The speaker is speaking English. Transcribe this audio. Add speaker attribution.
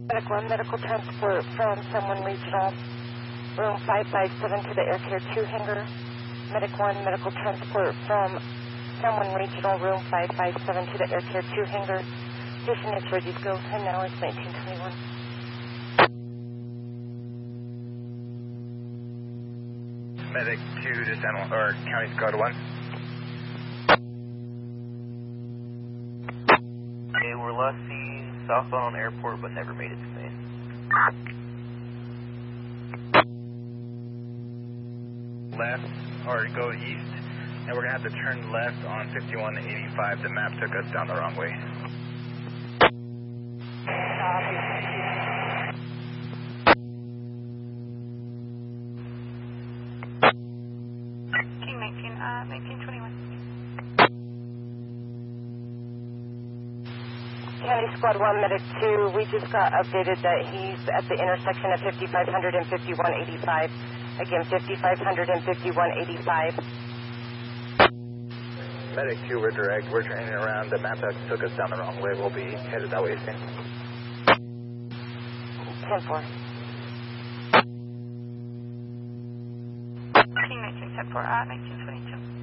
Speaker 1: Medic 1, medical transport from someone regional, room 557 to the Air Care 2 hangar. Medic 1, medical transport from someone regional, room 557 to the Air Care 2 hangar. Patient is ready to go. Time now is 1921.
Speaker 2: Medic 2 to San Juan, or County Squad 1.
Speaker 3: Okay, we're last seen southbound on airport, but never made it to Maine.
Speaker 2: Left, or go east, and we're going to have to turn left on 5185. The map took us down the wrong way.
Speaker 4: King 1921.
Speaker 1: County Squad 1, Medic 2, we just got updated that he's at the intersection of 5500 and 5185. Again, 5500 and 5185.
Speaker 2: Medic 2, we're direct. We're turning around. The map took us down the wrong way. We'll be headed that way soon.
Speaker 1: 10-4.
Speaker 4: King 1910-4, 1922.